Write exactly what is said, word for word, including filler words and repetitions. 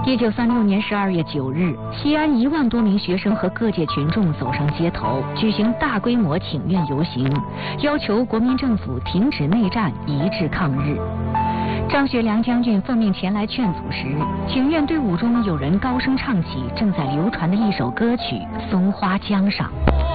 一九三六年十二月九日，西安一万多名学生和各界群众走上街头，举行大规模请愿游行，要求国民政府停止内战，一致抗日。张学良将军奉命前来劝阻时，请愿队伍中有人高声唱起正在流传的一首歌曲《松花江上》。